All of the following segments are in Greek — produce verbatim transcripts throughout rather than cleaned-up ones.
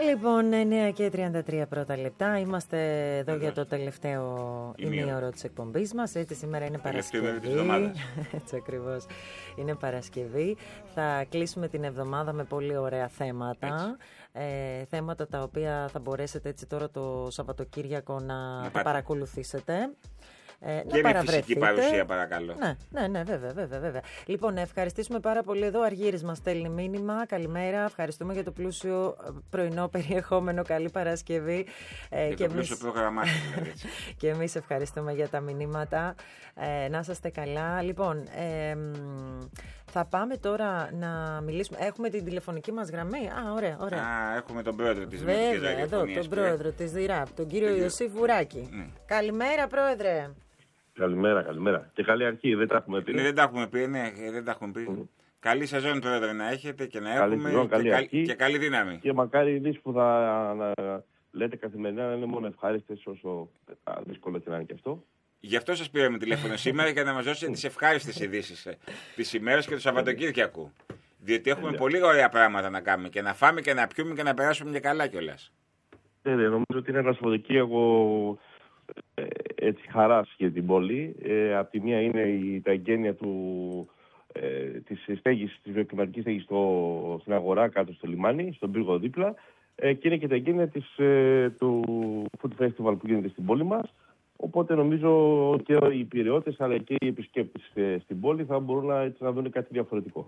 Λοιπόν, εννιά και τριάντα τρία πρώτα λεπτά. Είμαστε εδώ για το τελευταίο ημίωρο της εκπομπής μας. Έτσι, σήμερα είναι Παρασκευή. Έτσι ακριβώς. Είναι Παρασκευή. Θα κλείσουμε την εβδομάδα με πολύ ωραία θέματα. Ε, θέματα τα οποία θα μπορέσετε έτσι τώρα το Σαββατοκύριακο να, να τα παρακολουθήσετε. Ε, και με φυσική παρουσία, παρακαλώ. Ναι, ναι, ναι, βέβαια, βέβαια, βέβαια. Λοιπόν, ευχαριστήσουμε πάρα πολύ. Εδώ ο Αργύρης μας στέλνει μήνυμα. Καλημέρα. Ευχαριστούμε για το πλούσιο πρωινό περιεχόμενο. Καλή Παρασκευή. Ε, και, και το πλούσιο πρόγραμμά σας. Και εμείς ευχαριστούμε για τα μηνύματα. Ε, να είστε καλά. Λοιπόν, ε, θα πάμε τώρα να μιλήσουμε. Έχουμε την τηλεφωνική μας γραμμή. Α, ωραία, ωραία. Α, έχουμε τον πρόεδρο της Δημοτικής Ραδιοφωνίας. Βέβαια, εδώ, τον πρόεδρο της ΔΙΡΑΠ, τον κύριο Ιωσήφ Βουράκη. Mm. Καλημέρα, πρόεδρε. Καλημέρα, καλημέρα. Και καλή αρχή, δεν τα έχουμε πει. Ναι, δεν τα έχουμε πει, ναι, δεν τα έχουμε πει. Mm. Καλή σεζόν, πρόεδρε, να έχετε και να καλή έχουμε σεζόν, και, καλή κα... αρχή. και καλή δύναμη. Και μακάρι οι ειδήσεις που θα να... λέτε καθημερινά να είναι μόνο ευχάριστες, όσο δύσκολο και να είναι και αυτό. Γι' αυτό σας πήραμε τηλέφωνο σήμερα για να μας δώσετε τις ευχάριστες ειδήσεις της ημέρας και του Σαββατοκύριακου. Διότι έχουμε yeah. πολύ ωραία πράγματα να κάνουμε και να φάμε και να πιούμε και να περάσουμε και καλά κιόλας. Ναι, ναι, νομίζω ότι είναι ένα Σαββατοκύριακο ε, έτσι χαράς για την πόλη. Ε, απ' τη μία είναι η, τα εγγένεια του, ε, της στέγης, της βιοκλιματικής στέγης στο, στην αγορά κάτω στο λιμάνι, στον πύργο δίπλα. Ε, και είναι και τα εγγένεια της, ε, του Food Festival που γίνεται στην πόλη μας. Οπότε νομίζω και οι πειραιώτες αλλά και οι επισκέπτες στην πόλη θα μπορούν να, έτσι, να δουν κάτι διαφορετικό.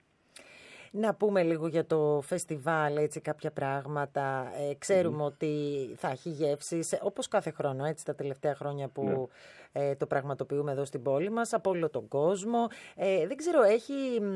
Να πούμε λίγο για το φεστιβάλ, έτσι, κάποια πράγματα. Ε, ξέρουμε mm. ότι θα έχει γεύσεις, όπως κάθε χρόνο, έτσι, τα τελευταία χρόνια που yeah. ε, το πραγματοποιούμε εδώ στην πόλη μας, από όλο τον κόσμο. Ε, δεν ξέρω, έχει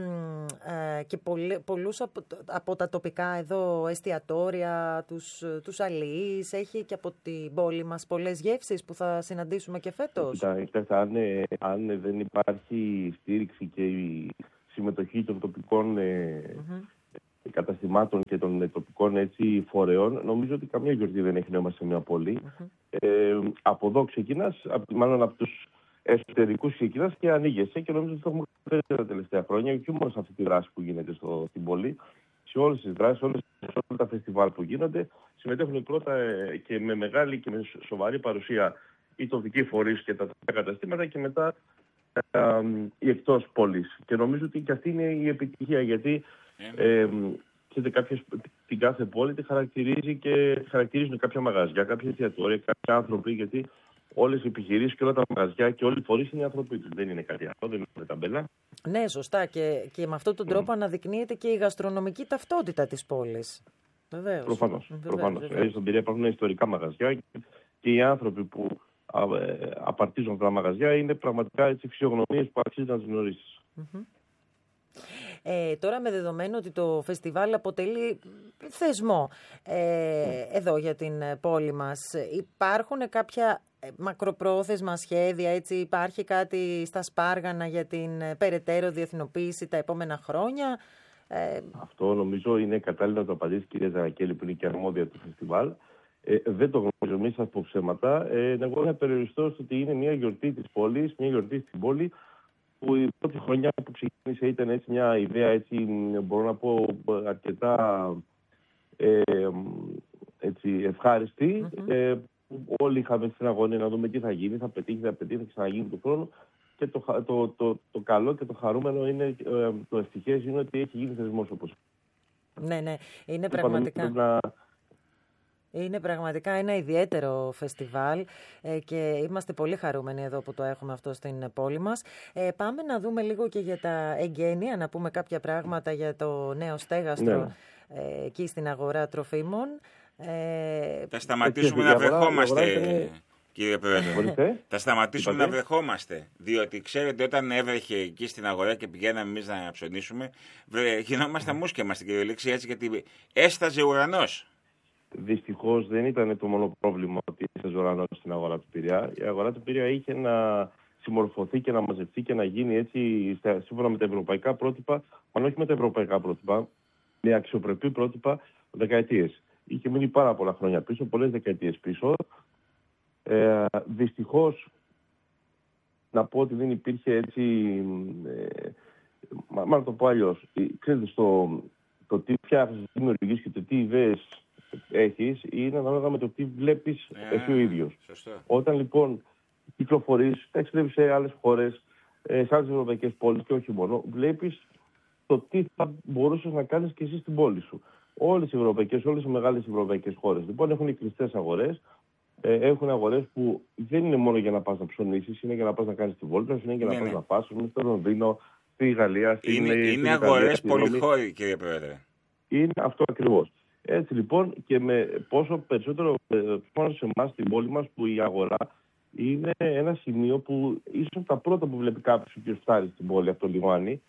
ε, και πολλ, πολλούς από, από τα τοπικά εδώ εστιατόρια, τους, τους αλληλείς, έχει και από την πόλη μας πολλές γεύσεις που θα συναντήσουμε και φέτος. Κοιτάξτε, αν, αν δεν υπάρχει στήριξη και η συμμετοχή των τοπικών ε, mm-hmm. καταστημάτων και των ε, τοπικών έτσι, φορεών, νομίζω ότι καμία γιορτή δεν έχει νόημα σε μια πόλη. Mm-hmm. Ε, από εδώ ξεκινάς, μάλλον από τους εσωτερικούς ξεκινάς και ανοίγεσαι και νομίζω ότι το έχουμε κάνει τα τελευταία χρόνια και μόνο σε αυτή τη δράση που γίνεται στο, στην πόλη. Σε όλες τις δράσεις, όλες, σε όλα τα φεστιβάλ που γίνονται, συμμετέχουν πρώτα ε, και με μεγάλη και με σοβαρή παρουσία οι τοπικοί φορείς και τα τοπικά καταστήματα και μετά ή εκτός πόλης. Και νομίζω ότι και αυτή είναι η επιτυχία, γιατί ε, ξέρετε, κάποιες, την κάθε πόλη τη χαρακτηρίζει και χαρακτηρίζουν κάποια μαγαζιά, κάποια εστιατόρια, κάποιοι άνθρωποι, γιατί όλες οι επιχειρήσεις και όλα τα μαγαζιά και όλοι οι φορείς είναι οι άνθρωποι τους. Δεν είναι κάτι άλλο, δεν είναι ταμπέλα. Ναι, σωστά. Και, και με αυτόν τον τρόπο mm. αναδεικνύεται και η γαστρονομική ταυτότητα της πόλης. Βεβαίως. Προφανώς. Προφανώς. Δηλαδή, στον Πειραιά υπάρχουν ιστορικά μαγαζιά και οι άνθρωποι που απαρτίζουν αυτά τα μαγαζιά είναι πραγματικά έτσι φυσιογνωμίες που αξίζει να τις γνωρίσεις. Mm-hmm. Ε, τώρα με δεδομένο ότι το φεστιβάλ αποτελεί θεσμό ε, mm. εδώ για την πόλη μας, υπάρχουν κάποια μακροπρόθεσμα σχέδια, έτσι, υπάρχει κάτι στα σπάργανα για την περαιτέρω διεθνοποίηση τα επόμενα χρόνια? Ε... Αυτό νομίζω είναι κατάλληλο να το απαντήσει η κυρία Ζανακέλη που είναι και αρμόδια του φεστιβάλ. Ε, δεν το γνωρίζω, μην σας πω ψέματα. Ε, εγώ να περιοριστώ στο ότι είναι μια γιορτή της πόλης, μια γιορτή στην πόλη, που η πρώτη χρονιά που ξεκίνησε ήταν έτσι μια ιδέα, έτσι, μπορώ να πω, αρκετά ε, έτσι, ευχάριστη. Mm-hmm. Ε, όλοι είχαμε στην αγωνία να δούμε τι θα γίνει, θα πετύχει, θα πετύχει, θα ξαναγίνει του χρόνου. Και το, το, το, το, το καλό και το χαρούμενο είναι, ε, το ευτυχές είναι ότι έχει γίνει θεσμός όπως. Ναι, ναι, είναι πραγματικά. Να... Είναι πραγματικά ένα ιδιαίτερο φεστιβάλ ε, και είμαστε πολύ χαρούμενοι εδώ που το έχουμε αυτό στην πόλη μας. Ε, πάμε να δούμε λίγο και για τα εγγένεια, να πούμε κάποια πράγματα για το νέο στέγαστρο ναι. ε, εκεί στην αγορά τροφίμων. Ε, Θα σταματήσουμε να βρεχόμαστε, είναι... κύριε Πρόεδρε. Θα σταματήσουμε να βρεχόμαστε, διότι ξέρετε όταν έβρεχε εκεί στην αγορά και πηγαίναμε εμείς να ψωνίσουμε, γινόμασταν μουσκεμα στην κυριολεξία έτσι, γιατί έσταζε ουρανός. Δυστυχώς δεν ήταν το μόνο πρόβλημα ότι έσταζε ουρανός στην αγορά του Πειραιά. Η αγορά του Πειραιά είχε να συμμορφωθεί και να μαζευτεί και να γίνει έτσι σύμφωνα με τα ευρωπαϊκά πρότυπα, αν όχι με τα ευρωπαϊκά πρότυπα, με αξιοπρεπή πρότυπα δεκαετίες. Είχε μείνει πάρα πολλά χρόνια πίσω, πολλές δεκαετίες πίσω. Ε, δυστυχώς, να πω ότι δεν υπήρχε έτσι, ε, μάλλον να το πω αλλιώς, ξέρετε, στο, το τι φτιάχνεις, τι δημιουργείς και το τι ιδέες έχεις είναι ανάλογα με το τι βλέπεις ε, εσύ ο ίδιος. Σωστό. Όταν λοιπόν κυκλοφορείς, ταξιδεύεις σε άλλες χώρες, σε άλλες ευρωπαϊκές πόλεις και όχι μόνο, βλέπεις το τι θα μπορούσες να κάνεις και εσύ στην πόλη σου. Όλες οι ευρωπαϊκές, όλες οι μεγάλες ευρωπαϊκές χώρες λοιπόν έχουν κλειστές αγορές. Ε, έχουν αγορές που δεν είναι μόνο για να πας να ψωνίσεις, είναι για να πας να κάνεις τη βόλτα σου, είναι για να ναι, πας ναι. να πας στο Λονδίνο, στη Γαλλία, στην Είναι, είναι στην αγορές πολυχώροι, κύριε Πρόεδρε. Είναι αυτό ακριβώς. Έτσι λοιπόν και με πόσο περισσότερο πάνω σε εμάς στην πόλη μας που η αγορά είναι ένα σημείο που ίσως τα πρώτα που βλέπει κάποιος ο οποίος φτάνει στην πόλη από το λιμάνι.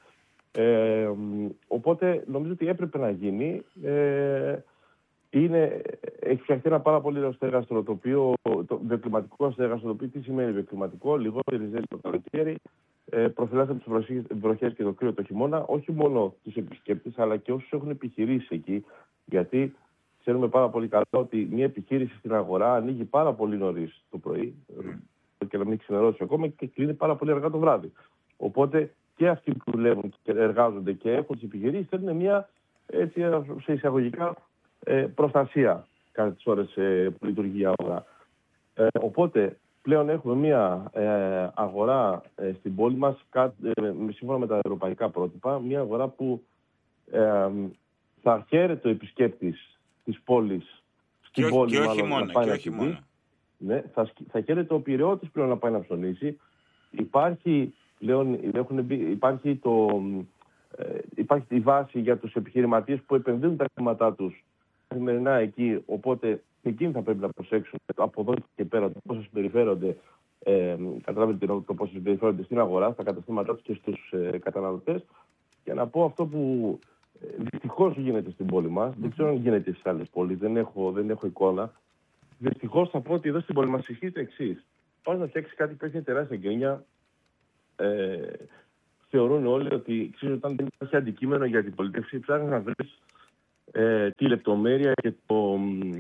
Ε, οπότε νομίζω ότι έπρεπε να γίνει. Ε, Είναι, έχει φτιαχτεί ένα πάρα πολύ ωραίο στέγαστρο, το οποίο, το βιοκλιματικό στέγαστρο, το οποίο τι σημαίνει βιοκλιματικό, λιγότερη ζέλη το καλοκαίρι, ε, προφυλάσσεται από τις βροχές και το κρύο το χειμώνα, όχι μόνο τους επισκέπτες, αλλά και όσους έχουν επιχειρήσει εκεί, γιατί ξέρουμε πάρα πολύ καλά ότι μια επιχείρηση στην αγορά ανοίγει πάρα πολύ νωρίς το πρωί, mm. και να μην ξενερώσει ακόμα, και κλείνει πάρα πολύ αργά το βράδυ. Οπότε και αυτοί που δουλεύουν και εργάζονται και έχουν τις επιχειρήσεις θέλουν μια, έτσι, σε εισαγωγικά, Ε, προστασία κατά τις ώρες ε, που λειτουργεί η αγορά. Ε, οπότε πλέον έχουμε μια ε, αγορά ε, στην πόλη μας κα, ε, σύμφωνα με τα ευρωπαϊκά πρότυπα, μια αγορά που ε, θα χαίρεται ο επισκέπτης της πόλης στην και πόλη όχι, μάλλον, μόνο, να πάει και να όχι μόνο. Ναι, θα, θα χαίρεται ο πυραιώτης πλέον να πάει να ψωνίσει. Υπάρχει, πλέον, έχουν, υπάρχει, το, ε, υπάρχει η βάση για τους επιχειρηματίες που επενδύουν τα χρήματά τους καθημερινά εκεί, οπότε εκείνοι θα πρέπει να προσέξουν από εδώ και πέρα το πώς συμπεριφέρονται, ε, καταλάβετε το, το πώς συμπεριφέρονται στην αγορά, στα καταστήματά τους και στους ε, καταναλωτές. Και να πω αυτό που ε, δυστυχώς γίνεται στην πόλη μας, mm-hmm. δεν ξέρω αν γίνεται στις άλλες πόλεις, δεν έχω, δεν έχω εικόνα. Δυστυχώς θα πω ότι εδώ στην πόλη μας ισχύει το εξής. Πας να φτιάξεις κάτι που έχει τεράστια γκρίνια, ε, θεωρούν όλοι ότι ξέρεις, όταν δεν υπάρχει αντικείμενο για την πολιτεύση, ψάχνεις να βρεις Ε, τη λεπτομέρεια και το,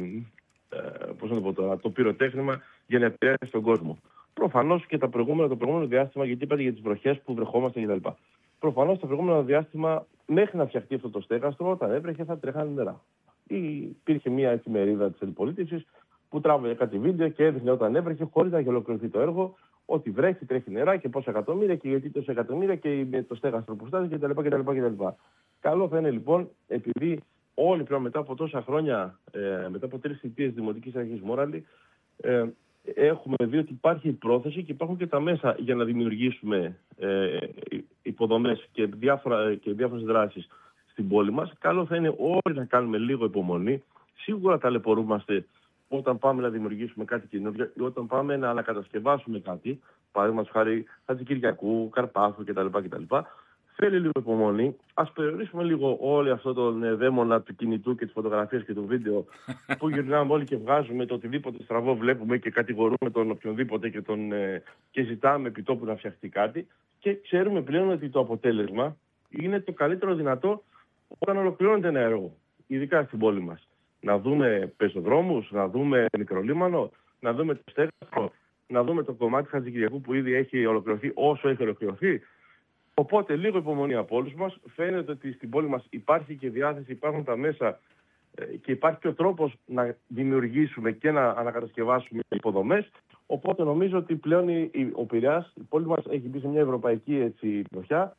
ε, πώς να το, πω τώρα, το πυροτέχνημα για να επηρεάσει τον κόσμο. Προφανώς και τα προηγούμενα, το προηγούμενο διάστημα, γιατί είπατε για τις βροχές που βρεχόμαστε κτλ. Προφανώς το προηγούμενο διάστημα, μέχρι να φτιαχτεί αυτό το στέγαστρο, όταν έβρεχε θα τρέχανε νερά. Ή υπήρχε μια εφημερίδα της αντιπολίτευσης που τράβηκε κάτι βίντεο και έδειχνε όταν έβρεχε, χωρίς να έχει ολοκληρωθεί το έργο, ότι βρέχει, τρέχει νερά και πόσα εκατομμύρια και γιατί τόσα εκατομμύρια και το στέγαστρο που στάζει κτλ. κτλ. Καλό θα είναι λοιπόν, επειδή όλοι πλέον μετά από τόσα χρόνια, ε, μετά από τρεις θητείες Δημοτικής Αρχής Μόραλη, ε, έχουμε δει ότι υπάρχει πρόθεση και υπάρχουν και τα μέσα για να δημιουργήσουμε ε, υποδομές και, διάφορα, και διάφορες δράσεις στην πόλη μας. Καλό θα είναι όλοι να κάνουμε λίγο υπομονή. Σίγουρα ταλαιπωρούμαστε όταν πάμε να δημιουργήσουμε κάτι καινούργιο ή όταν πάμε να ανακατασκευάσουμε κάτι, παραδείγματος χάρη Χατζηκυριακού, Καρπάθου κτλ. κτλ. Θέλει λίγο υπομονή. Ας περιορίσουμε λίγο όλο αυτό τον δαίμονα του κινητού και της φωτογραφίας και του βίντεο που γυρνάμε όλοι και βγάζουμε το οτιδήποτε στραβό βλέπουμε και κατηγορούμε τον οποιονδήποτε και, τον, ε, και ζητάμε επί τόπου να φτιαχτεί κάτι. Και ξέρουμε πλέον ότι το αποτέλεσμα είναι το καλύτερο δυνατό όταν ολοκληρώνεται ένα έργο, ειδικά στην πόλη μας. Να δούμε πεζοδρόμους, να δούμε μικρολίμανο, να δούμε το στέγαστρο, να δούμε το κομμάτι Χατζηκυριακού που ήδη έχει ολοκληρωθεί όσο έχει ολοκληρωθεί. Οπότε λίγο υπομονή από όλους μας. Φαίνεται ότι στην πόλη μας υπάρχει και διάθεση, υπάρχουν τα μέσα και υπάρχει και ο τρόπος να δημιουργήσουμε και να ανακατασκευάσουμε υποδομές. Οπότε νομίζω ότι πλέον η, η, ο Πειραιάς, η πόλη μας έχει μπει σε μια ευρωπαϊκή έτσι, τροχιά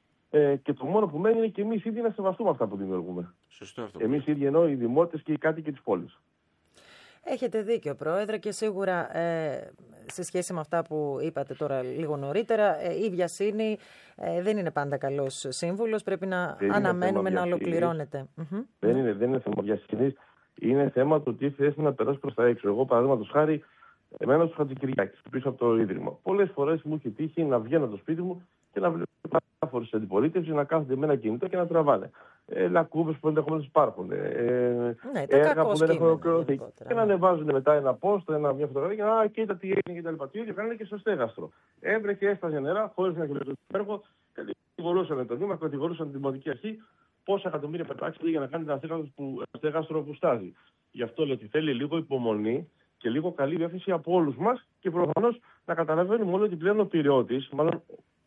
ε, και το μόνο που μένει είναι και εμείς ήδη να σεβαστούμε αυτά που δημιουργούμε. Σωστό αυτό. Εμείς ήδη εννοώ οι δημότες και οι κάτοικοι της πόλης. Έχετε δίκιο, Πρόεδρε, και σίγουρα ε, σε σχέση με αυτά που είπατε τώρα λίγο νωρίτερα, ε, η βιασύνη ε, δεν είναι πάντα καλός σύμβουλος. Πρέπει να δεν αναμένουμε να ολοκληρώνεται. Δεν είναι, δεν είναι θέμα βιασύνης. Είναι θέμα το τι θες να περάσει προς τα έξω. Εγώ, παραδείγματος χάρη, εμένα στο Χατζηκυριάκη, πίσω από το Ίδρυμα. Πολλές φορές μου έχει τύχει να βγαίνω από το σπίτι μου και να βλέπω διάφορες αντιπολίτευση να κάθονται με ένα κινητό και να τραβάνε. Ε, λακκούβες που ενδεχομένως υπάρχουν. Ε, ναι, έργα που δεν έχουν ολοκληρωθεί. Και να ανεβάζουν μετά ένα post, ένα, μια φωτογραφία και να κοίτα τι έγινε κτλ. Το ίδιο κάνανε και στο στέγαστρο. Έβρεχε, έσταζε νερά, χωρίς να κλείσει το έργο. Κατηγορούσαν το Δήμαρχο, κατηγορούσαν την Δημοτική Αρχή. Πόσα εκατομμύρια πετάξατε για να κάνει ένα στέγαστρο που, στέγαστρο που στάζει. Γι' αυτό λέω ότι θέλει λίγο υπομονή και λίγο καλή διάθεση από όλους μας και προφανώς να καταλαβαίνουμε όλοι ότι πλέον ο Πειραιώτης, μάλλον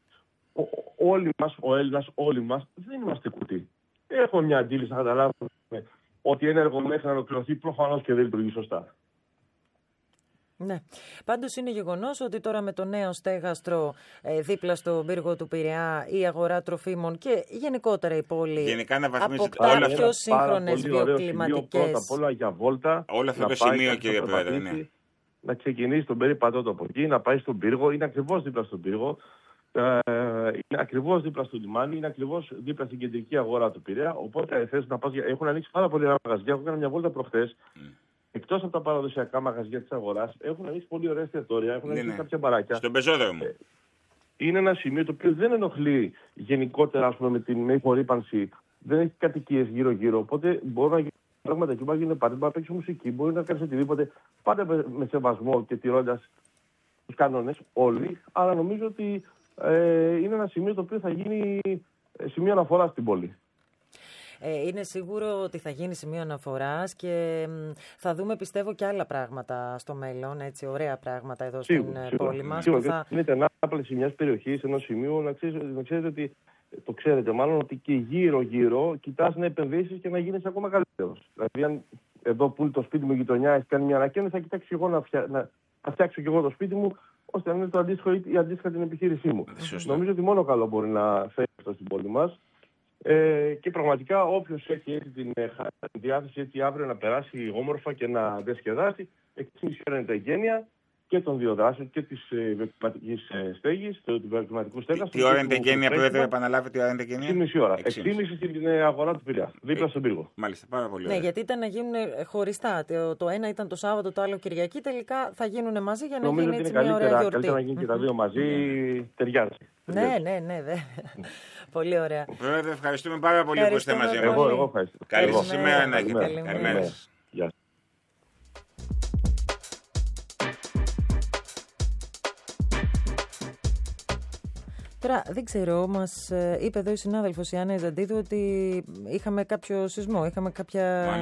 ο, όλοι μας, ο Έλληνας, όλοι μας, δεν είμαστε κουτί. Έχουμε μια αντίληψη να καταλάβουμε ό,τι ένα έργο μέχρι να ολοκληρωθεί προφανώς και δεν λειτουργεί σωστά. Ναι. Πάντως είναι γεγονός ότι τώρα με το νέο στέγαστρο ε, δίπλα στον πύργο του Πειραιά, η αγορά τροφίμων και γενικότερα η πόλη γενικά να αποκτά όλα πιο σύγχρονες βιοκλιματικές. Πρώτα απ' όλα για βόλτα. Όλο αυτό το σημείο, κύριε Πρόεδρε. Ναι. Να ξεκινήσει τον περίπατο από εκεί, να πάει στον πύργο, είναι ακριβώς δίπλα στον πύργο. Ε, είναι ακριβώς δίπλα στο λιμάνι, είναι ακριβώς δίπλα στην κεντρική αγορά του Πειραιά. Οπότε θες να πας, έχουν ανοίξει πάρα πολλά μαγαζιά. Έχω κάνει μια βόλτα προχθές. Mm. Εκτός από τα παραδοσιακά μαγαζιά της αγοράς, έχουν ανοίξει πολύ ωραία εστιατόρια, έχουν ανοίξει ναι, κάποια μπαράκια. Στον πεζόδρομο. Ε, είναι ένα σημείο το οποίο δεν ενοχλεί γενικότερα, ας πούμε, με την υπορρίπανση. Δεν έχει κατοικίες γύρω-γύρω. Οπότε μπορούν να γίνουν πράγματα εκεί, μπορεί να γίνει πάρτι, μπορεί να παίξει μουσική, μπορεί να κάνει οτιδήποτε. Πάντα με σεβασμό και τηρώντας τους κανόνες όλοι. Αλλά νομίζω ότι ε, είναι ένα σημείο το οποίο θα γίνει σημείο αναφορά στην πόλη. Είναι σίγουρο ότι θα γίνει σημείο αναφοράς και θα δούμε, πιστεύω, και άλλα πράγματα στο μέλλον, έτσι, ωραία πράγματα εδώ σίγουρα, στην σίγουρα, πόλη μας. Σίγουρα, θα... είναι ανάπλαση μιας περιοχής, ενός σημείου, να ξέρετε, να ξέρετε ότι, το ξέρετε μάλλον, ότι και γύρω-γύρω κοιτάς να επενδύσεις και να γίνεις ακόμα καλύτερος. Δηλαδή, αν εδώ που είναι το σπίτι μου η γειτονιά έχει κάνει μια ανακαίνιση, θα κοιτάξω εγώ να, φτια... να... να φτιάξω και εγώ το σπίτι μου, ώστε να είναι το αντίστοιχο ή αντίστοιχα την επιχείρησή μου. Σωστά. Νομίζω ότι μόνο καλό μπορεί να φέρει αυτό στην πόλη μας. Ε, και πραγματικά όποιος έχει έτσι την ε, διάθεση έτσι αύριο να περάσει όμορφα και να διασκεδάσει, έξι ώρα είναι τα εγγένεια και των δύο δράσεων και της βιοκλιματικής ε, στέγης, του βιοκλιματικού στέγαστρου. Τι ώρα είναι τα εγγένεια, Πρόεδρε, επαναλάβετε, τι ώρα είναι τα εγγένεια? έξι και μισή ώρα. έξι και μισή στην αγορά του Πειραιά, δίπλα στον πύργο. Μάλιστα, πάρα πολύ ωραία. Ναι, γιατί ήταν να γίνουν χωριστά. Το, το ένα ήταν το Σάββατο, το άλλο Κυριακή. Τελικά θα γίνουν μαζί για να νομίζω γίνει έτσι είναι μια ωραία γιορτή. Καλύτερα να γίνει και τα δύο μαζί, ταιριάζει. Ναι, ναι, ναι, δε. Πολύ ωραία. Πρόεδρε, ευχαριστούμε πάρα πολύ που είστε μαζί μας. Εγώ, εγώ ευχαριστώ. Καλή σας ημέρα να έχετε. Καλημέρα σας. Τώρα, δεν ξέρω, μας είπε εδώ η συνάδελφος η Άννα Ιζαντίδου ότι είχαμε κάποιο σεισμό, είχαμε κάποια...